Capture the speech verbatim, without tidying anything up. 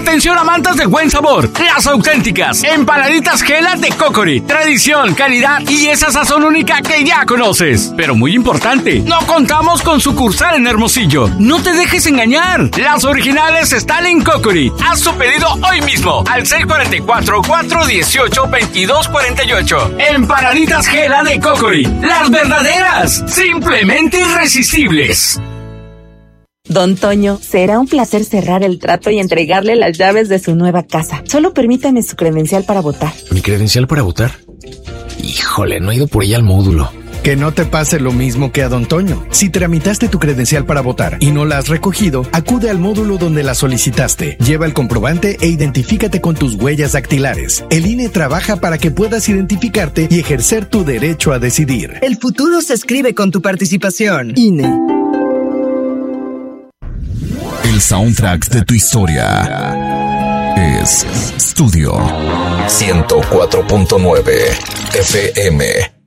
Atención amantes del buen sabor, las auténticas empanaditas Gela de Cocori. Tradición, calidad y esa sazón única que ya conoces. Pero muy importante, no contamos con sucursal en Hermosillo. No te dejes engañar. Las originales están en Cocori. Haz tu pedido hoy mismo al seis cuatro cuatro, cuatro uno ocho, veintidós cuarenta y ocho. Empanaditas Gela de Cocori. Las verdaderas, simplemente irresistibles. Don Toño, será un placer cerrar el trato y entregarle las llaves de su nueva casa. Solo permítame su credencial para votar. ¿Mi credencial para votar? Híjole, no he ido por ella al módulo. Que no te pase lo mismo que a Don Toño. Si tramitaste tu credencial para votar y no la has recogido, acude al módulo donde la solicitaste. Lleva el comprobante e identifícate con tus huellas dactilares. El I N E trabaja para que puedas identificarte y ejercer tu derecho a decidir. El futuro se escribe con tu participación. I N E. El soundtrack de tu historia es Studio ciento cuatro punto nueve F M.